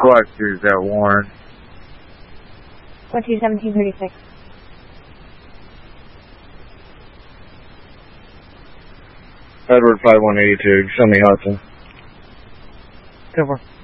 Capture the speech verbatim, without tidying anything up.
Collectors at Warren. one two seventeen thirty-six. Edward five one eighty-two, show me Hudson. ten four.